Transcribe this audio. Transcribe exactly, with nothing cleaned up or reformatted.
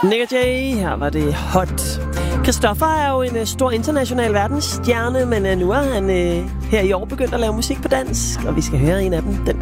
Nick og Jay, her var det hot. Christoffer er jo en uh, stor international verdensstjerne, men uh, nu er han uh, her i år begyndt at lave musik på dansk, og vi skal høre en af dem. Den